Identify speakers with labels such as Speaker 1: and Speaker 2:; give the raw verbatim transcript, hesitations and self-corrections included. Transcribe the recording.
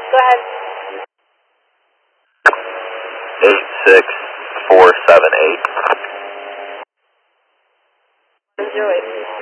Speaker 1: Go ahead.
Speaker 2: eight six four seven eight.
Speaker 1: Zero eight.